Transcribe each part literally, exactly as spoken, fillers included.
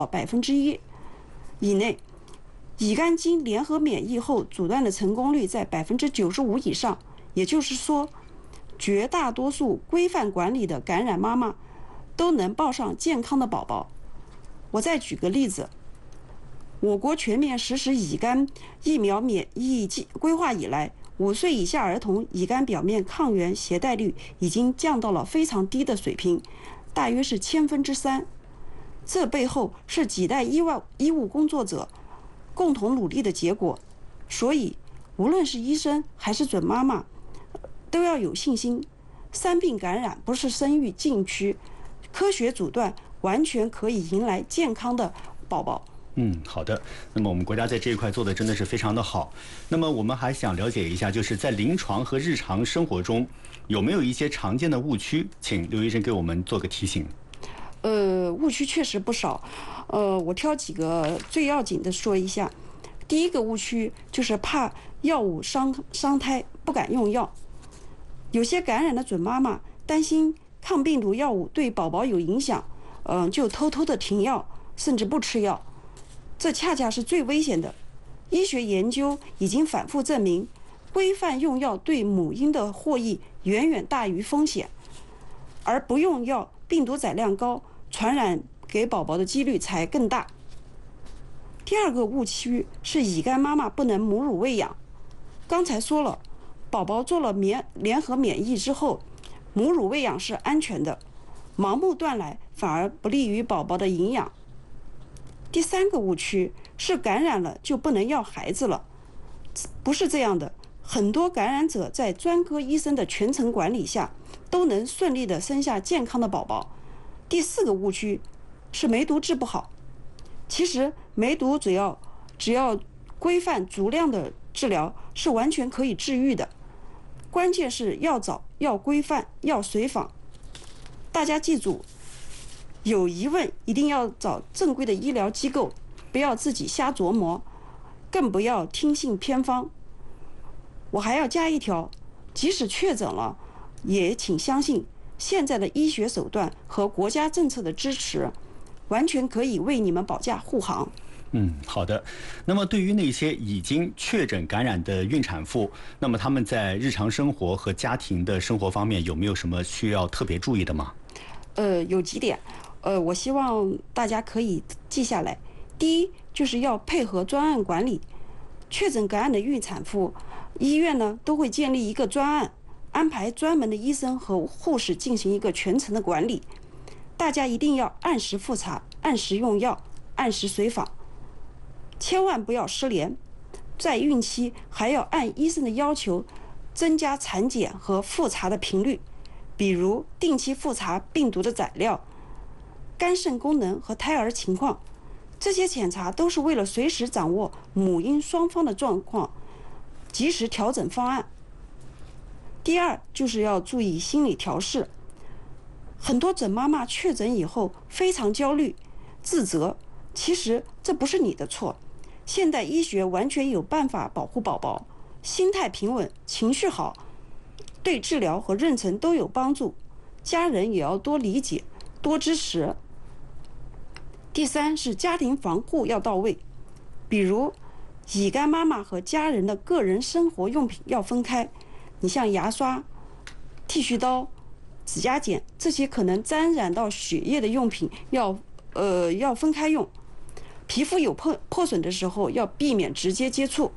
百分之一以内。乙肝经联合免疫后阻断的成功率在百分之九十五以上，也就是说，绝大多数规范管理的感染妈妈都能抱上健康的宝宝。我再举个例子，我国全面实施乙肝疫苗免疫规划以来，五岁以下儿童乙肝表面抗原携带率已经降到了非常低的水平，大约是千分之三。这背后是几代医务医务工作者共同努力的结果。所以，无论是医生还是准妈妈，都要有信心。三病感染不是生育禁区，科学阻断完全可以迎来健康的宝宝。 嗯，好的。那么我们国家在这一块做的真的是非常的好。那么我们还想了解一下，就是在临床和日常生活中，有没有一些常见的误区？请刘医生给我们做个提醒。 呃，误区确实不少。呃，我挑几个最要紧的说一下。第一个误区就是怕药物伤伤胎，不敢用药。有些感染的准妈妈担心抗病毒药物对宝宝有影响，嗯、呃，就偷偷的停药，甚至不吃药。这恰恰是最危险的。医学研究已经反复证明，规范用药对母婴的获益远远大于风险，而不用药，病毒载量高，传染给宝宝的几率才更大。第二个误区是乙肝妈妈不能母乳喂养。刚才说了，宝宝做了免联合免疫之后，母乳喂养是安全的，盲目断奶反而不利于宝宝的营养。第三个误区是感染了就不能要孩子了，不是这样的。很多感染者在专科医生的全程管理下，都能顺利的生下健康的宝宝。第四个误区是梅毒治不好。其实梅毒只要只要规范足量的治疗是完全可以治愈的，关键是要早、要规范、要随访。大家记住，有疑问一定要找正规的医疗机构，不要自己瞎琢磨，更不要听信偏方。我还要加一条，即使确诊了，也请相信现在的医学手段和国家政策的支持，完全可以为你们保驾护航。 嗯，好的。那么对于那些已经确诊感染的孕产妇，那么他们在日常生活和家庭的生活方面有没有什么需要特别注意的吗？ 呃，有几点，呃，我希望大家可以记下来。第一，就是要配合专案管理。确诊感染的孕产妇，医院呢都会建立一个专案，安排专门的医生和护士进行一个全程的管理。大家一定要按时复查，按时用药，按时随访，千万不要失联。在孕期还要按医生的要求增加产检和复查的频率，比如定期复查病毒的载料、肝肾功能和胎儿情况。这些检查都是为了随时掌握母婴双方的状况，及时调整方案。第二，就是要注意心理调试。很多准妈妈确诊以后非常焦虑、自责，其实这不是你的错。现代医学完全有办法保护宝宝，心态平稳，情绪好，对治疗和妊娠都有帮助。家人也要多理解、多支持。第三是家庭防护要到位，比如乙肝妈妈和家人的个人生活用品要分开。你像牙刷、剃须刀、指甲剪这些可能沾染到血液的用品要呃要分开用。皮肤有破破损的时候要避免直接接触。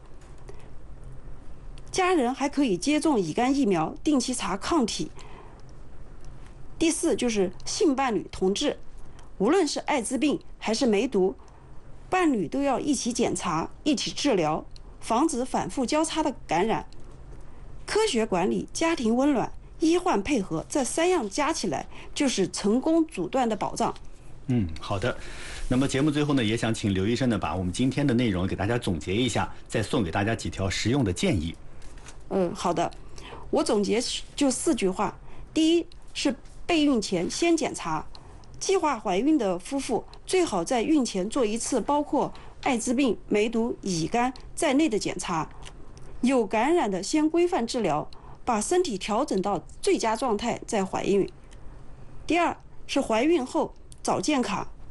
家人还可以接种乙肝疫苗，定期查抗体。第四就是性伴侣同治，无论是艾滋病还是梅毒，伴侣都要一起检查，一起治疗，防止反复交叉的感染。科学管理、家庭温暖、医患配合，这三样加起来就是成功阻断的保障。 嗯，好的。那么节目最后呢，也想请刘医生呢把我们今天的内容给大家总结一下，再送给大家几条实用的建议。 嗯，好的。我总结就四句话。第一是备孕前先检查，计划怀孕的夫妇最好在孕前做一次包括艾滋病、梅毒、乙肝在内的检查。有感染的先规范治疗，把身体调整到最佳状态再怀孕。第二是怀孕后找健卡，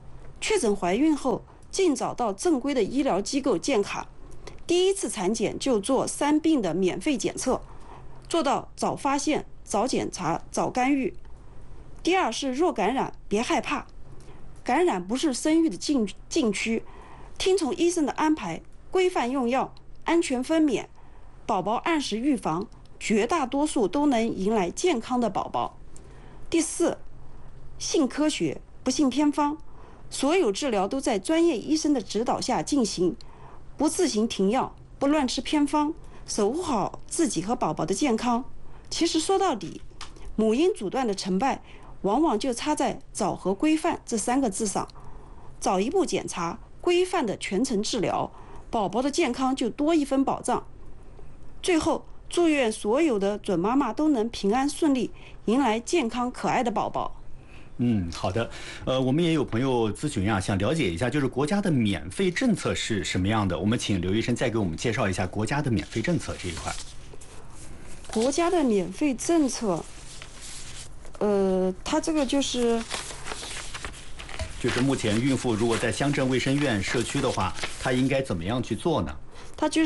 确诊怀孕后，尽早到正规的医疗机构建卡，第一次产检就做三病的免费检测，做到早发现、早检查、早干预。第二是若感染别害怕，感染不是生育的禁禁区，听从医生的安排，规范用药，安全分娩，宝宝按时预防，绝大多数都能迎来健康的宝宝。第四，信科学，不信偏方，所有治疗都在专业医生的指导下进行，不自行停药，不乱吃偏方，守护好自己和宝宝的健康。其实说到底，母婴阻断的成败往往就差在早和规范这三个字上。早一步检查，规范的全程治疗，宝宝的健康就多一分保障。最后，祝愿所有的准妈妈都能平安顺利，迎来健康可爱的宝宝。 嗯，好的。呃，我们也有朋友咨询啊，想了解一下，就是国家的免费政策是什么样的？我们请刘医生再给我们介绍一下国家的免费政策这一块。 国家的免费政策，呃，它这个就是， 就是目前孕妇如果在乡镇卫生院、社区的话，她应该怎么样去做呢？ 它就是，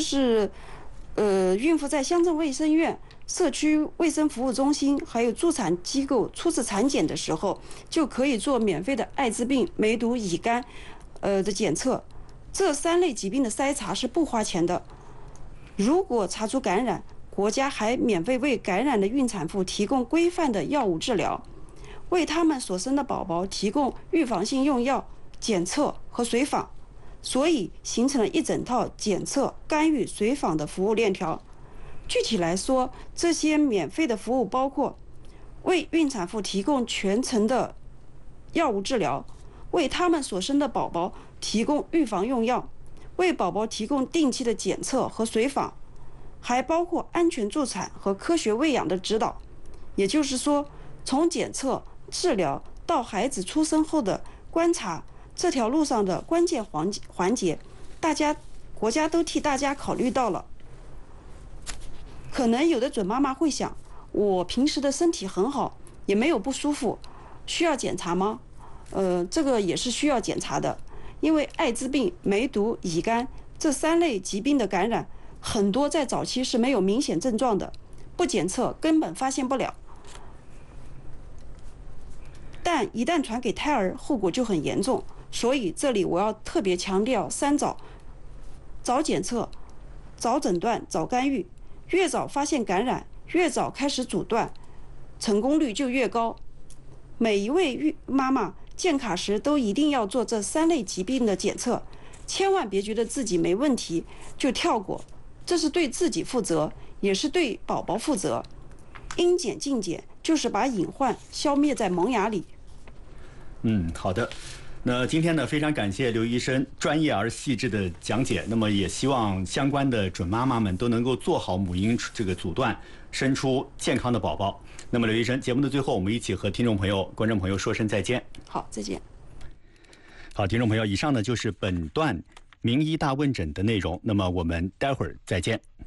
呃，孕妇在乡镇卫生院、社区卫生服务中心还有助产机构初次产检的时候，就可以做免费的艾滋病、梅毒、乙肝，呃的检测。这三类疾病的筛查是不花钱的。如果查出感染，国家还免费为感染的孕产妇提供规范的药物治疗，为他们所生的宝宝提供预防性用药、检测和随访，所以形成了一整套检测、干预、随访的服务链条。具体来说，这些免费的服务包括为孕产妇提供全程的药物治疗，为他们所生的宝宝提供预防用药，为宝宝提供定期的检测和随访，还包括安全助产和科学喂养的指导。也就是说，从检测、治疗到孩子出生后的观察，这条路上的关键环环节，大家国家都替大家考虑到了。可能有的准妈妈会想，我平时的身体很好，也没有不舒服，需要检查吗？呃，这个也是需要检查的，因为艾滋病、梅毒、乙肝这三类疾病的感染，很多在早期是没有明显症状的，不检测根本发现不了。但一旦传给胎儿，后果就很严重。所以这里我要特别强调三早：早检测、早诊断、早干预。越早发现感染，越早开始阻断，成功率就越高。每一位孕妈妈建卡时都一定要做这三类疾病的检测，千万别觉得自己没问题就跳过，这是对自己负责，也是对宝宝负责。应检尽检，就是把隐患消灭在萌芽里。 嗯，好的。那今天呢，非常感谢刘医生专业而细致的讲解。那么也希望相关的准妈妈们都能够做好母婴这个阻断，生出健康的宝宝。那么刘医生，节目的最后，我们一起和听众朋友、观众朋友说声再见。 好，再见。 好，听众朋友，以上呢就是本段名医大问诊的内容。那么我们待会儿再见。